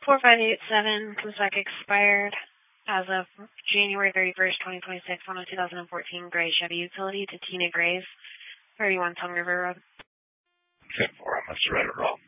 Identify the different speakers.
Speaker 1: 4587 comes back expired as of January 31st, 2026 on a 2014 gray Chevy Utility to Tina Graves, 31 Tongue River Road.
Speaker 2: 10-4, I must have read it wrong.